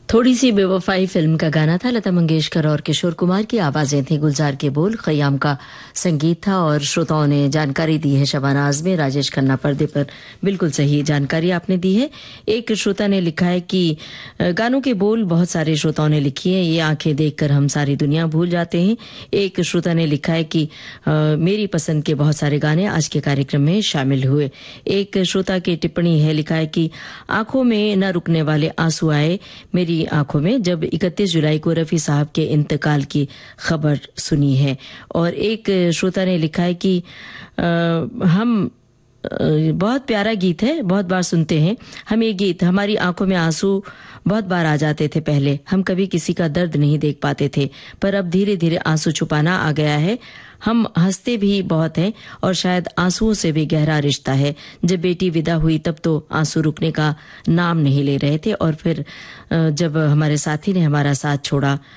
थोड़ी सी बेवफाई फिल्म का गाना था। लता मंगेशकर और किशोर कुमार की आवाजें थी, गुलजार के बोल, खयाम का संगीत था। और श्रोताओं ने जानकारी दी है शबाना आजमी, राजेश खन्ना पर्दे पर। बिल्कुल सही जानकारी आपने दी है। एक श्रोता ने लिखा है कि गानों के बोल बहुत सारे श्रोताओं ने लिखी है, ये आंखें देखकर हम सारी दुनिया भूल जाते हैं। एक श्रोता ने लिखा है कि मेरी पसंद के बहुत सारे गाने आज के कार्यक्रम में शामिल हुए। एक श्रोता की टिप्पणी है, लिखा है कि आंखों में न रुकने वाले आंसू आए मेरी आंखों में जब 31 जुलाई को रफी साहब के इंतकाल की खबर सुनी है। और एक श्रोता ने लिखा है कि हम बहुत प्यारा गीत है, बहुत बार सुनते हैं हम ये गीत, हमारी आंखों में आंसू बहुत बार आ जाते थे। पहले हम कभी किसी का दर्द नहीं देख पाते थे, पर अब धीरे धीरे आंसू छुपाना आ गया है। हम हंसते भी बहुत हैं और शायद आंसुओं से भी गहरा रिश्ता है। जब बेटी विदा हुई तब तो आंसू रुकने का नाम नहीं ले रहे थे, और फिर जब हमारे साथी ने हमारा साथ छोड़ा